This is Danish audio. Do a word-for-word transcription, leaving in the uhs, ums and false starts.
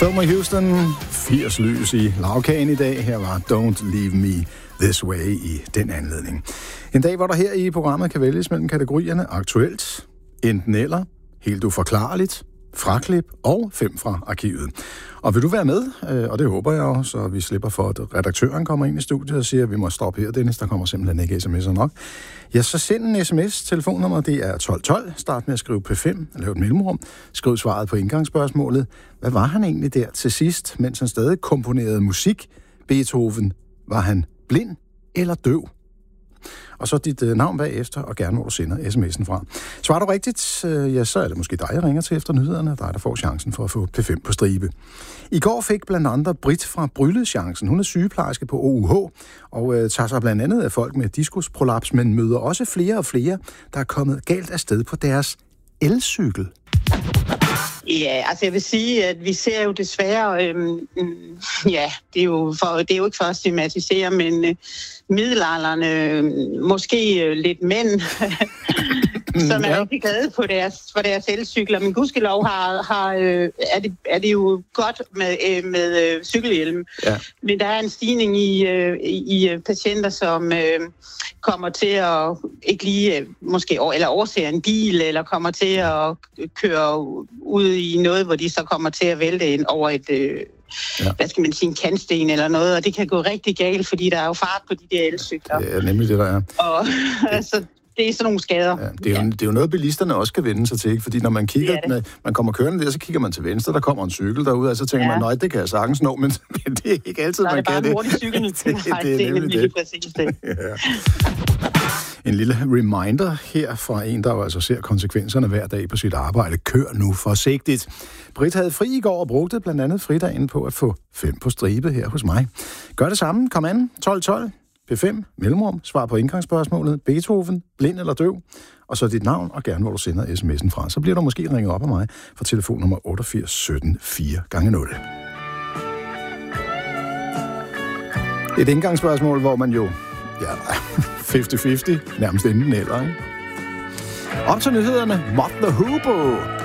Thelma Houston, firs lys i lavkagen i dag. Her var Don't Leave Me This Way i den anledning. En dag, hvor der her i programmet kan vælges mellem kategorierne aktuelt, enten eller, helt uforklarligt, fraklip og fem fra arkivet. Og vil du være med, og det håber jeg også, så vi slipper for, at redaktøren kommer ind i studiet og siger, at vi må stoppe her, Dennis, der kommer simpelthen ikke sms'er nok. Ja, så send en sms. Telefonnummer, det er tolv tolv. Start med at skrive P fem, lav et mellemrum. Skriv svaret på indgangsspørgsmålet. Hvad var han egentlig der til sidst, mens han stadig komponerede musik? Beethoven, var han blind eller døv? Og så dit øh, navn bagefter, og gerne hvor du sender sms'en fra. Svarer du rigtigt, øh, ja, så er det måske dig, jeg ringer til efter nyhederne, og dig, der får chancen for at få P fem på stribe. I går fik blandt andet Britt fra Bryllet chancen. Hun er sygeplejerske på O U H, og øh, tager sig blandt andet af folk med diskusprolaps, men møder også flere og flere, der er kommet galt afsted på deres elcykel. Ja, altså jeg vil sige, at vi ser jo desværre, øhm, ja, det er jo, for, det er jo ikke for at stigmatisere, men øh, middelalderne, øh, måske øh, lidt mænd, som er ja. rigtig glade på deres, for deres elcykler. Men gudskelov har, har, øh, er, det, er det jo godt med, øh, med øh, cykelhjelm. Ja. Men der er en stigning i, øh, i patienter, som øh, kommer til at ikke lige, øh, måske, eller overser en bil, eller kommer til at køre ud i noget, hvor de så kommer til at vælte ind over et, øh, ja. hvad skal man sige, en kantsten eller noget, og det kan gå rigtig galt, fordi der er jo fart på de der elcykler. Ja, nemlig det, der er. Og altså, det er sådan nogle skader. Ja, det, er jo, ja. det er jo noget, bilisterne også kan vende sig til, ikke? Fordi når man kigger, det det. Med, man kommer kørende der, så kigger man til venstre, der kommer en cykel derude, og så tænker ja. man, nej, det kan jeg sagtens nå, men det er ikke altid, man kan det. Der er bare en hurtig cykel. det, det, det, det er nemlig det. Præcis det. ja. En lille reminder her fra en, der jo altså ser konsekvenserne hver dag på sit arbejde. Kør nu forsigtigt. Britt havde fri i går og brugte blandt andet fridagen på at få fem på stribe her hos mig. Gør det samme. Kom an. tolv tolv. P fem. Mellemrum. Svar på indgangsspørgsmålet. Beethoven. Blind eller døv. Og så dit navn, og gerne hvor du sender sms'en fra. Så bliver du måske ringet op af mig fra telefonnummer otteogfirs sytten fire gange nul. Et indgangsspørgsmål, hvor man jo... Ja, halvtreds halvtreds, nærmest enten eller, ikke? Op til nyhederne, Mott the Hoople.